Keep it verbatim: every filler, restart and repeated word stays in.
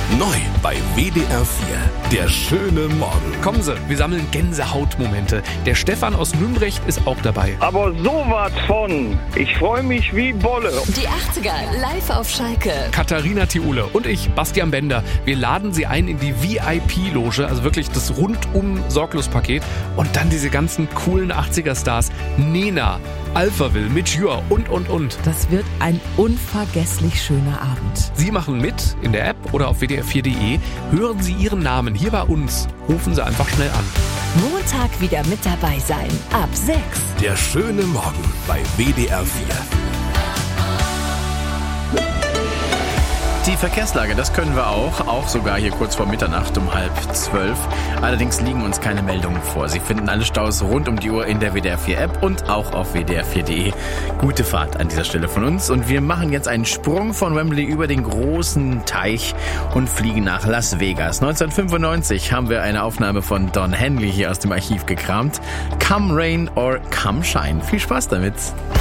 Neu bei W D R vier. Der schöne Morgen. Kommen Sie, wir sammeln Gänsehautmomente. Der Stefan aus Nümbrecht ist auch dabei. Aber sowas von. Ich freue mich wie Bolle. Die achtziger live auf Schalke. Katharina Thiule und ich, Bastian Bender. Wir laden Sie ein in die V I P-Loge, also wirklich das Rundum-Sorglos-Paket. Und dann diese ganzen coolen achtziger-Stars. Nena, Alphaville, Mitch Ure und, und, und. Das wird ein unvergesslich schöner Abend. Sie machen mit in der App oder auf w d r vier punkt d e. Hören Sie Ihren Namen hier bei uns. Rufen Sie einfach schnell an. Montag wieder mit dabei sein. Ab sechs. Der schöne Morgen bei W D R vier. Die Verkehrslage, das können wir auch, auch sogar hier kurz vor Mitternacht um halb zwölf. Allerdings liegen uns keine Meldungen vor. Sie finden alle Staus rund um die Uhr in der W D R vier App und auch auf w d r vier punkt d e. Gute Fahrt an dieser Stelle von uns und wir machen jetzt einen Sprung von Wembley über den großen Teich und fliegen nach Las Vegas. neunzehnhundertfünfundneunzig haben wir eine Aufnahme von Don Henley hier aus dem Archiv gekramt. Come Rain or Come Shine. Viel Spaß damit.